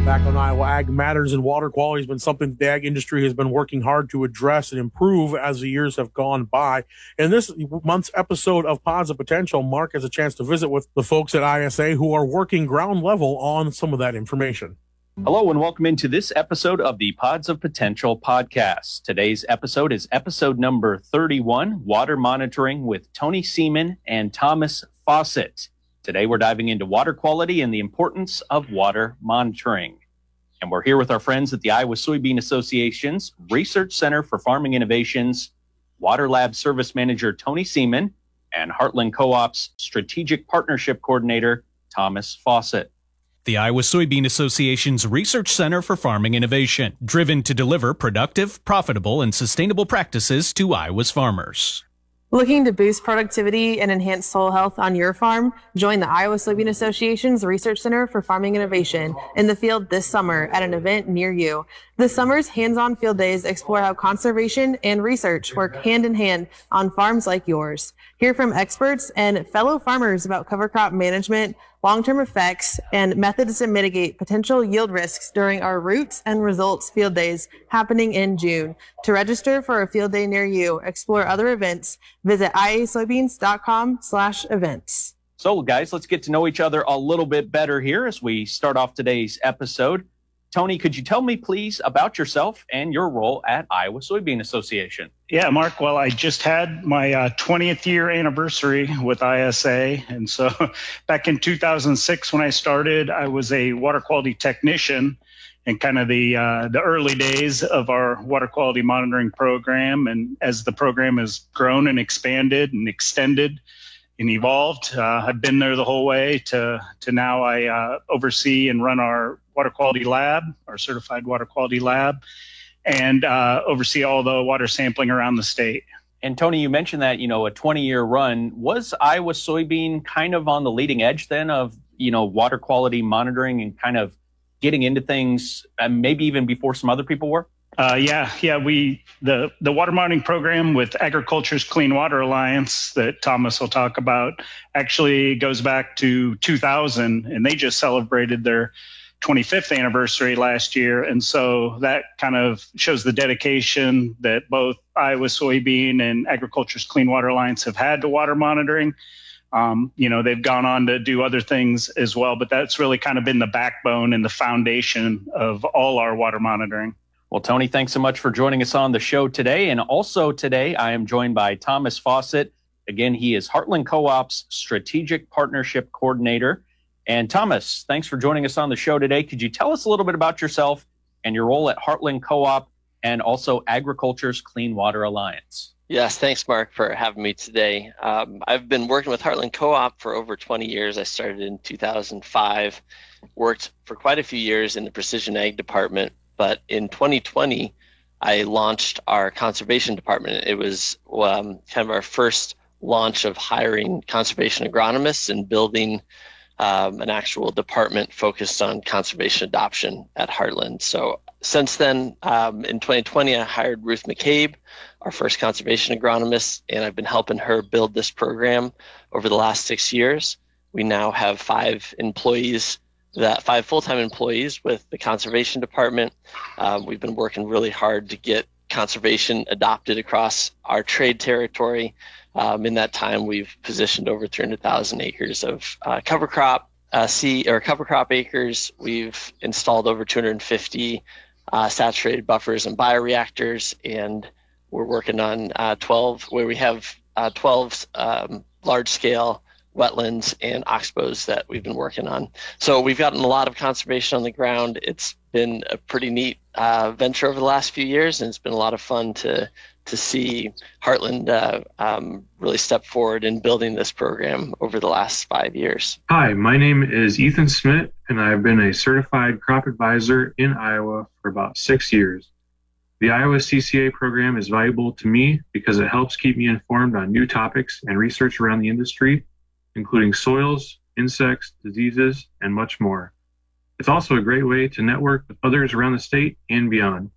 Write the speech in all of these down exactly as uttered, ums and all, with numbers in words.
Back on Iowa Ag Matters, and water quality has been something the ag industry has been working hard to address and improve as the years have gone by. In this month's episode of Pods of Potential, Mark has a chance to visit with the folks at I S A who are working ground level on some of that information. Hello and welcome into this episode of the Pods of Potential podcast. Today's episode is episode number thirty-one, Water Monitoring with Tony Seaman and Thomas Fawcett. Today we're diving into water quality and the importance of water monitoring. And we're here with our friends at the Iowa Soybean Association's Research Center for Farming Innovations, Water Lab Service Manager Tony Seaman, and Heartland Co-op's Strategic Partnership Coordinator Thomas Fawcett. The Iowa Soybean Association's Research Center for Farming Innovation, driven to deliver productive, profitable, and sustainable practices to Iowa's farmers. Looking to boost productivity and enhance soil health on your farm? Join the Iowa Soybean Association's Research Center for Farming Innovation in the field this summer at an event near you. This summer's hands-on field days explore how conservation and research work hand in hand on farms like yours. Hear from experts and fellow farmers about cover crop management, long-term effects, and methods to mitigate potential yield risks during our Roots and Results field days happening in June. To register for a field day near you, explore other events, visit I A soybeans dot com slash events. So guys, let's get to know each other a little bit better here as we start off today's episode. Tony, could you tell me, please, about yourself and your role at Iowa Soybean Association? Yeah, Mark. Well, I just had my uh, twentieth year anniversary with I S A. And so back in two thousand six, when I started, I was a water quality technician in kind of the uh, the early days of our water quality monitoring program. And as the program has grown and expanded and extended and evolved, uh, I've been there the whole way to, to now I uh, oversee and run our water quality lab, our certified water quality lab, and uh, oversee all the water sampling around the state. And Tony, you mentioned that, you know, a twenty-year run. Was Iowa Soybean kind of on the leading edge then of, you know, water quality monitoring and kind of getting into things, uh, maybe even before some other people were? Uh, yeah, yeah. We the the water monitoring program with Agriculture's Clean Water Alliance that Thomas will talk about actually goes back to two thousand, and they just celebrated their twenty-fifth anniversary last year. And so that kind of shows the dedication that both Iowa Soybean and Agriculture's Clean Water Alliance have had to water monitoring. Um, you know, they've gone on to do other things as well, but that's really kind of been the backbone and the foundation of all our water monitoring. Well, Tony, thanks so much for joining us on the show today. And also today, I am joined by Thomas Fawcett. Again, he is Heartland Co-op's Strategic Partnership Coordinator. And Thomas, thanks for joining us on the show today. Could you tell us a little bit about yourself and your role at Heartland Co-op and also Agriculture's Clean Water Alliance? Yes, thanks, Mark, for having me today. Um, I've been working with Heartland Co-op for over twenty years. I started in two thousand five, worked for quite a few years in the precision ag department. But in twenty twenty, I launched our conservation department. It was um, kind of our first launch of hiring conservation agronomists and building Um, an actual department focused on conservation adoption at Heartland. So since then, um, in twenty twenty, I hired Ruth McCabe, our first conservation agronomist, and I've been helping her build this program over the last six years. We now have five employees, that five full-time employees with the conservation department. Um, we've been working really hard to get conservation adopted across our trade territory. Um, in that time, we've positioned over three hundred thousand acres of uh, cover crop uh, seed or cover crop acres. We've installed over two hundred fifty uh, saturated buffers and bioreactors, and we're working on uh, twelve, where we have uh, twelve um, large-scale wetlands and oxbows that we've been working on. So we've gotten a lot of conservation on the ground. It's been a pretty neat uh, venture over the last few years, and it's been a lot of fun to to see Heartland uh, um, really step forward in building this program over the last five years. Hi, my name is Ethan Smith, and I've been a certified crop advisor in Iowa for about six years. The Iowa C C A program is valuable to me because it helps keep me informed on new topics and research around the industry, including soils, insects, diseases, and much more. It's also a great way to network with others around the state and beyond.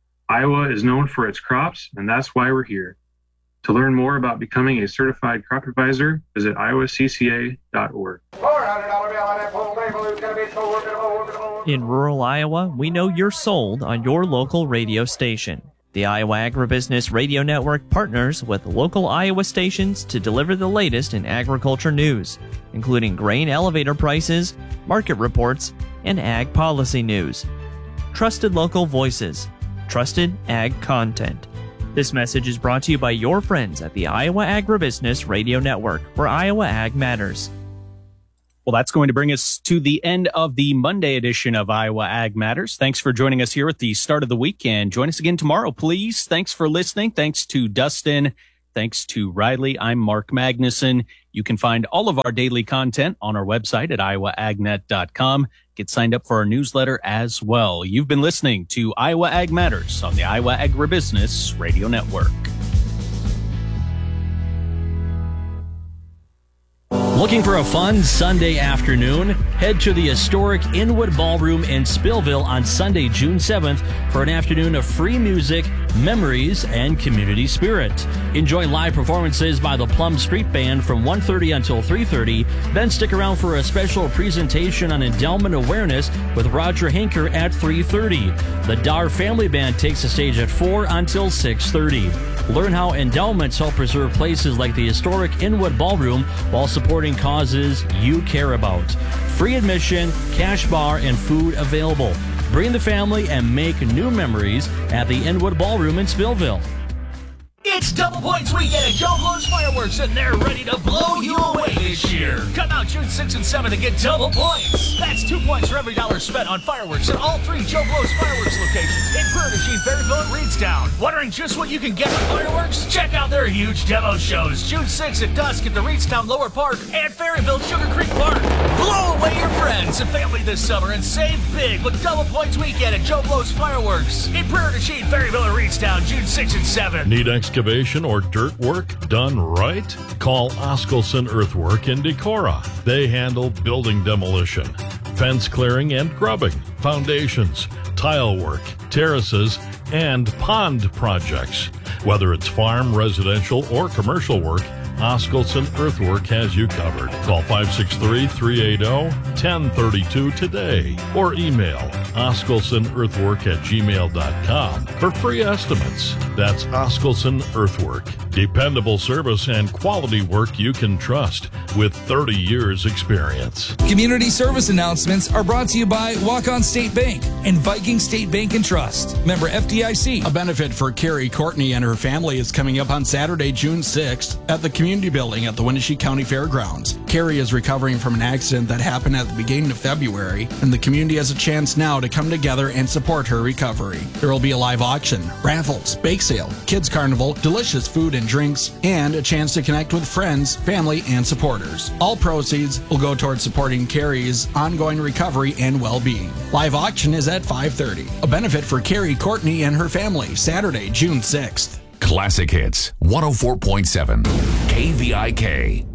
Iowa is known for its crops, and that's why we're here. To learn more about becoming a certified crop advisor, visit iowa c c a dot org. four hundred dollars bill on that full label is going to be sold In rural Iowa, we know you're sold on your local radio station. The Iowa Agribusiness Radio Network partners with local Iowa stations to deliver the latest in agriculture news, including grain elevator prices, market reports, and ag policy news. Trusted local voices, trusted ag content. This message is brought to you by your friends at the Iowa Agribusiness Radio Network, where Iowa Ag matters. Well, that's going to bring us to the end of the Monday edition of Iowa Ag Matters. Thanks for joining us here at the start of the week, and join us again tomorrow, please. Thanks for listening. Thanks to Dustin. Thanks to Riley. I'm Mark Magnuson. You can find all of our daily content on our website at iowa ag net dot com. Get signed up for our newsletter as well. You've been listening to Iowa Ag Matters on the Iowa Agribusiness Radio Network. Looking for a fun Sunday afternoon? Head to the historic Inwood Ballroom in Spillville on Sunday, June seventh for an afternoon of free music, memories, and community spirit. Enjoy live performances by the Plum Street Band from one thirty until three thirty. Then stick around for a special presentation on endowment awareness with Roger Hinker at three thirty. The Dar Family Band takes the stage at four until six thirty. Learn how endowments help preserve places like the historic Inwood Ballroom while supporting causes you care about. Free admission, cash bar, and food available. Bring the family and make new memories at the Inwood Ballroom in Spillville. It's Double Points Weekend at Joe Blow's Fireworks, and they're ready to blow you away this year. Come out June sixth and seventh to get double points. That's two points for every dollar spent on fireworks at all three Joe Blow's Fireworks locations in Prairie, Berryville, and Reedstown. Wondering just what you can get with fireworks? Check out their huge demo shows June sixth at dusk at the Reedstown Lower Park and Ferryville Sugar Creek Park. Blow away your friends and family this summer and save big with Double Points Weekend at Joe Blow's Fireworks in Prairie, Berryville, and Reedstown June sixth and seventh. Need excavation or dirt work done right? Call Oskelson Earthwork in Decorah. They handle building demolition, fence clearing and grubbing, foundations, tile work, terraces, and pond projects. Whether it's farm, residential, or commercial work, Oskelson Earthwork has you covered. Call five six three, three eight zero, one zero three two today or email oskelsonEarthwork at gmail dot com for free estimates. That's Oskelson Earthwork. Dependable service and quality work you can trust with thirty years experience. Community service announcements are brought to you by Walk-On State Bank and Viking State Bank and Trust. Member F D I C. A benefit for Carrie Courtney and her family is coming up on Saturday, June sixth at the Community Building at the Wenatchee County Fairgrounds. Carrie is recovering from an accident that happened at the beginning of February, and the community has a chance now to come together and support her recovery. There will be a live auction, raffles, bake sale, kids carnival, delicious food and drinks, and a chance to connect with friends, family, and supporters. All proceeds will go towards supporting Carrie's ongoing recovery and well-being. Live auction is at five thirty. A benefit for Carrie Courtney and her family, Saturday, June sixth. Classic Hits, one oh four point seven, K V I K.